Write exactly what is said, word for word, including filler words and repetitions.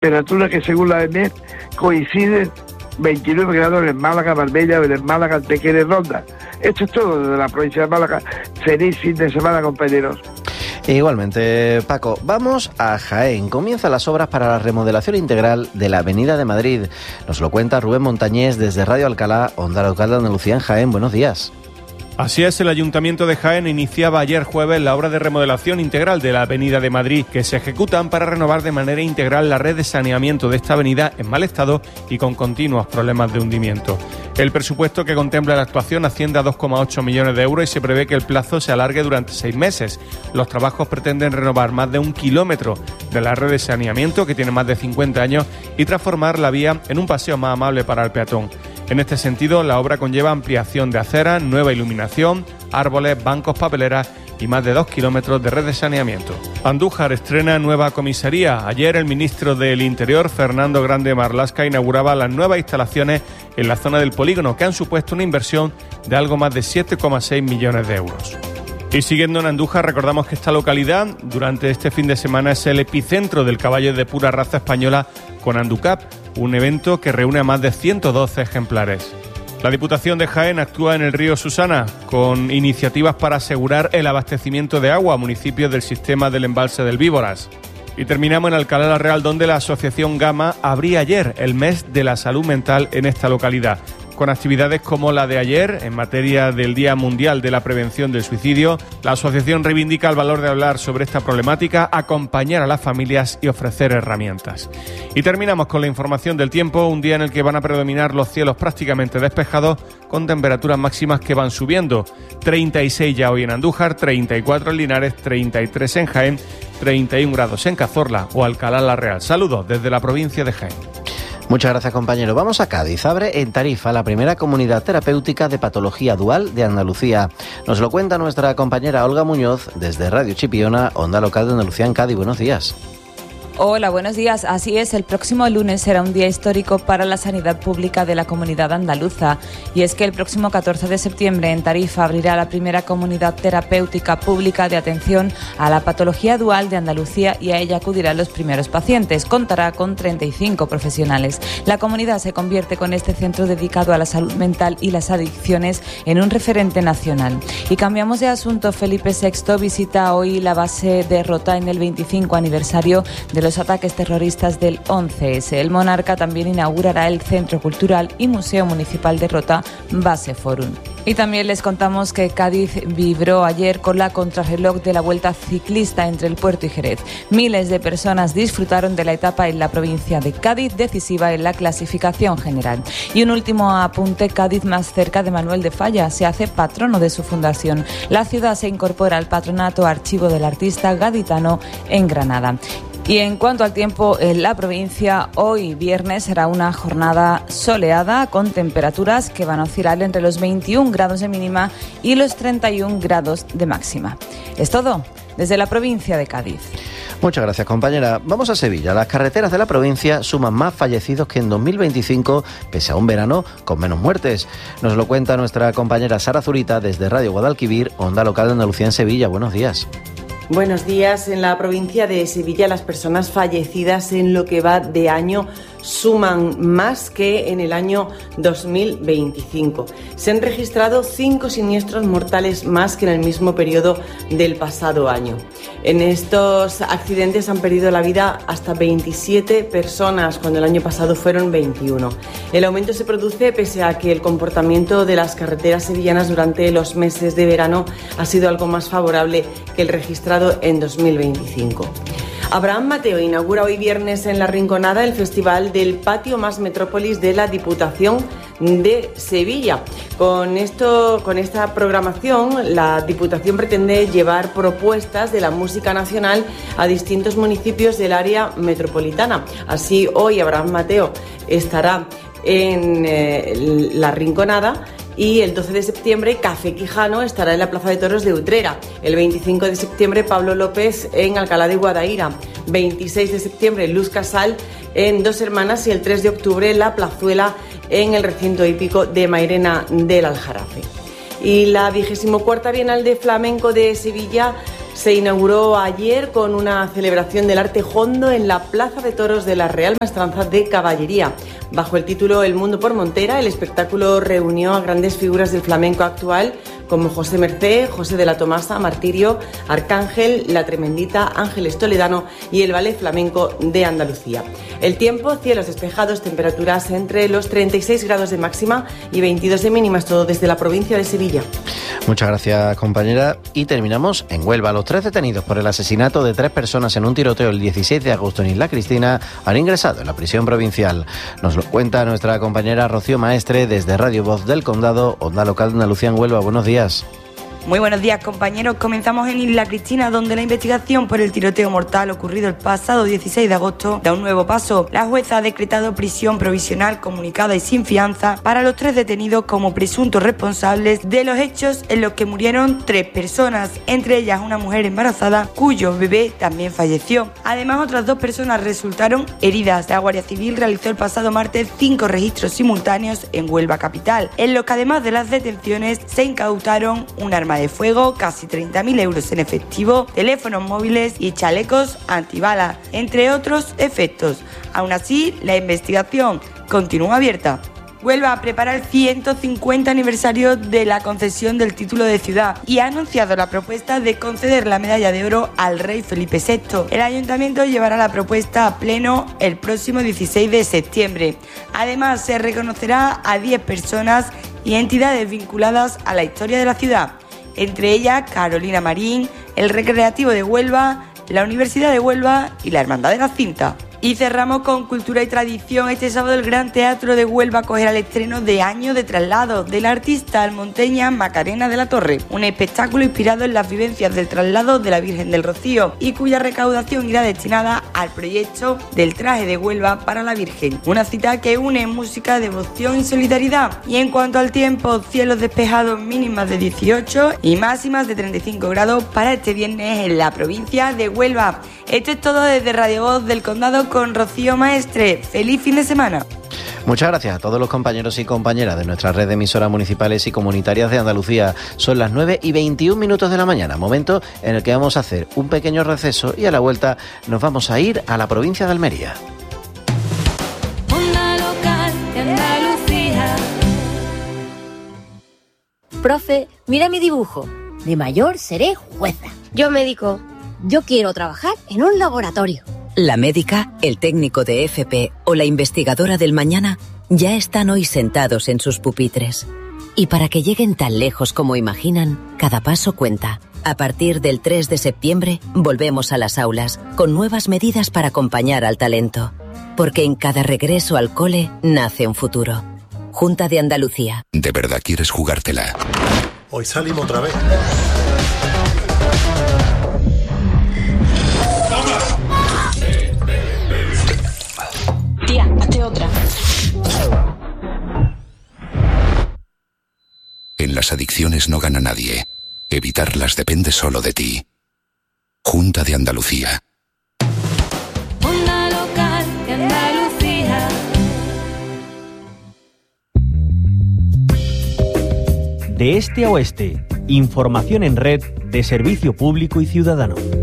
Temperaturas que según la E M E T coinciden veintinueve grados en Málaga, Marbella, Belén Málaga, Antequera y Ronda. Esto es todo desde la provincia de Málaga. Feliz fin de semana, compañeros. Igualmente, Paco, vamos a Jaén. Comienzan las obras para la remodelación integral de la Avenida de Madrid. Nos lo cuenta Rubén Montañés desde Radio Alcalá, Onda Local de Andalucía en Jaén. Buenos días. Así es, el Ayuntamiento de Jaén iniciaba ayer jueves la obra de remodelación integral de la Avenida de Madrid, que se ejecutan para renovar de manera integral la red de saneamiento de esta avenida en mal estado y con continuos problemas de hundimiento. El presupuesto que contempla la actuación asciende a dos coma ocho millones de euros y se prevé que el plazo se alargue durante seis meses. Los trabajos pretenden renovar más de un kilómetro de la red de saneamiento, que tiene más de cincuenta años, y transformar la vía en un paseo más amable para el peatón. En este sentido, la obra conlleva ampliación de aceras, nueva iluminación, árboles, bancos, papeleras y más de dos kilómetros de red de saneamiento. Andújar estrena nueva comisaría. Ayer el ministro del Interior, Fernando Grande Marlaska, inauguraba las nuevas instalaciones en la zona del polígono, que han supuesto una inversión de algo más de siete coma seis millones de euros. Y siguiendo en Andújar, recordamos que esta localidad durante este fin de semana es el epicentro del caballo de pura raza española con Anducap, un evento que reúne a más de ciento doce ejemplares. La Diputación de Jaén actúa en el río Susana con iniciativas para asegurar el abastecimiento de agua a municipios del sistema del embalse del Víboras. Y terminamos en Alcalá la Real, donde la Asociación Gama abría ayer el mes de la salud mental en esta localidad, con actividades como la de ayer en materia del Día Mundial de la Prevención del Suicidio. La asociación reivindica el valor de hablar sobre esta problemática, acompañar a las familias y ofrecer herramientas. Y terminamos con la información del tiempo, un día en el que van a predominar los cielos prácticamente despejados, con temperaturas máximas que van subiendo. treinta y seis ya hoy en Andújar, treinta y cuatro en Linares, treinta y tres en Jaén, treinta y uno grados en Cazorla o Alcalá la Real. Saludos desde la provincia de Jaén. Muchas gracias, compañero. Vamos a Cádiz. Abre en Tarifa la primera comunidad terapéutica de patología dual de Andalucía. Nos lo cuenta nuestra compañera Olga Muñoz desde Radio Chipiona, Onda Local de Andalucía en Cádiz. Buenos días. Hola, buenos días. Así es, el próximo lunes será un día histórico para la sanidad pública de la comunidad andaluza. Y es que el próximo catorce de septiembre en Tarifa abrirá la primera comunidad terapéutica pública de atención a la patología dual de Andalucía y a ella acudirán los primeros pacientes. Contará con treinta y cinco profesionales. La comunidad se convierte con este centro dedicado a la salud mental y las adicciones en un referente nacional. Y cambiamos de asunto. Felipe sexto visita hoy la base de Rota en el veinticinco aniversario de los ataques terroristas del once ese. El monarca también inaugurará el Centro Cultural y Museo Municipal de Rota, Base Forum. Y también les contamos que Cádiz vibró ayer con la contrarreloj de la Vuelta Ciclista entre el Puerto y Jerez. Miles de personas disfrutaron de la etapa en la provincia de Cádiz, decisiva en la clasificación general. Y un último apunte, Cádiz más cerca de Manuel de Falla, se hace patrono de su fundación. La ciudad se incorpora al patronato Archivo del Artista Gaditano en Granada. Y en cuanto al tiempo en la provincia, hoy viernes será una jornada soleada con temperaturas que van a oscilar entre los veintiún grados de mínima y los treinta y un grados de máxima. Es todo desde la provincia de Cádiz. Muchas gracias, compañera. Vamos a Sevilla. Las carreteras de la provincia suman más fallecidos que en dos mil veinticinco, pese a un verano con menos muertes. Nos lo cuenta nuestra compañera Sara Zurita desde Radio Guadalquivir, Onda Local de Andalucía en Sevilla. Buenos días. Buenos días. En la provincia de Sevilla, las personas fallecidas en lo que va de año suman más que en el año dos mil veinticinco. Se han registrado cinco siniestros mortales más que en el mismo periodo del pasado año. En estos accidentes han perdido la vida hasta veintisiete personas, cuando el año pasado fueron veintiuno. El aumento se produce pese a que el comportamiento de las carreteras sevillanas durante los meses de verano ha sido algo más favorable que el registrado en dos mil veinticinco. Abraham Mateo inaugura hoy viernes en La Rinconada el Festival del Patio Más Metrópolis de la Diputación de Sevilla. Con esto, con esta programación, la Diputación pretende llevar propuestas de la música nacional a distintos municipios del área metropolitana. Así, hoy Abraham Mateo estará en eh, La Rinconada. Y el doce de septiembre, Café Quijano estará en la Plaza de Toros de Utrera. El veinticinco de septiembre, Pablo López en Alcalá de Guadaira. veintiséis de septiembre, Luz Casal en Dos Hermanas. Y el tres de octubre, La Plazuela en el recinto hípico de Mairena del Aljarafe. Y la vigésimo cuarta Bienal de Flamenco de Sevilla Se inauguró ayer con una celebración del arte hondo en la Plaza de Toros de la Real Maestranza de Caballería. Bajo el título El Mundo por Montera, el espectáculo reunió a grandes figuras del flamenco actual como José Mercé, José de la Tomasa, Martirio, Arcángel, La Tremendita, Ángeles Toledano y el Ballet Flamenco de Andalucía. El tiempo, cielos despejados, temperaturas entre los treinta y seis grados de máxima y veintidós de mínimas, todo desde la provincia de Sevilla. Muchas gracias, compañera. Y terminamos en Huelva. Los tres detenidos por el asesinato de tres personas en un tiroteo el dieciséis de agosto en Isla Cristina han ingresado en la prisión provincial. Nos lo cuenta nuestra compañera Rocío Maestre desde Radio Voz del Condado, Onda Local de Andalucía en Huelva. Buenos días. Muy buenos días, compañeros. Comenzamos en Isla Cristina, donde la investigación por el tiroteo mortal ocurrido el pasado dieciséis de agosto da un nuevo paso. La jueza ha decretado prisión provisional comunicada y sin fianza para los tres detenidos como presuntos responsables de los hechos en los que murieron tres personas, entre ellas una mujer embarazada cuyo bebé también falleció. Además, otras dos personas resultaron heridas. La Guardia Civil realizó el pasado martes cinco registros simultáneos en Huelva capital, en los que además de las detenciones se incautaron un arma de fuego, casi treinta mil euros en efectivo, teléfonos móviles y chalecos antibalas, entre otros efectos. Aún así, la investigación continúa abierta. Huelva prepara el ciento cincuenta aniversario de la concesión del título de ciudad y ha anunciado la propuesta de conceder la medalla de oro al rey Felipe sexto. El ayuntamiento llevará la propuesta a pleno el próximo dieciséis de septiembre. Además, se reconocerá a diez personas y entidades vinculadas a la historia de la ciudad, entre ellas Carolina Marín, el Recreativo de Huelva, la Universidad de Huelva y la Hermandad de la Cinta. Y cerramos con cultura y tradición. Este sábado el Gran Teatro de Huelva acogerá el estreno de Año de Traslado de la artista almonteña Macarena de la Torre, un espectáculo inspirado en las vivencias del traslado de la Virgen del Rocío y cuya recaudación irá destinada al proyecto del traje de Huelva para la Virgen. Una cita que une música, devoción y solidaridad. Y en cuanto al tiempo, cielos despejados, mínimas de dieciocho y máximas de treinta y cinco grados para este viernes en la provincia de Huelva. Esto es todo desde Radio Voz del Condado con Rocío Maestre. ¡Feliz fin de semana! Muchas gracias a todos los compañeros y compañeras de nuestra red de emisoras municipales y comunitarias de Andalucía. Son las nueve y veintiún minutos de la mañana, momento en el que vamos a hacer un pequeño receso y a la vuelta nos vamos a ir a la provincia de Almería. Onda Local de Andalucía. Profe, mira mi dibujo. De mayor seré jueza. Yo médico. Yo quiero trabajar en un laboratorio. La médica, el técnico de F P o la investigadora del mañana ya están hoy sentados en sus pupitres. Y para que lleguen tan lejos como imaginan, cada paso cuenta. A partir del tres de septiembre, volvemos a las aulas, con nuevas medidas para acompañar al talento. Porque en cada regreso al cole nace un futuro. Junta de Andalucía. ¿De verdad quieres jugártela? Hoy salimos otra vez. Tía, hazte otra. En las adicciones no gana nadie. Evitarlas depende solo de ti. Junta de Andalucía. Onda Local de Andalucía. De este a oeste, información en red de servicio público y ciudadano.